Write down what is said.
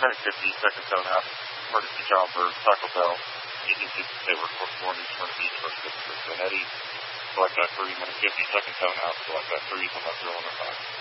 minute 50, second tone out. Emergency John for Taco Bell. They were morning for each for Cincinnati. Select that 3 minute 50, second tone out. Select that 3 from that 0 on the 5.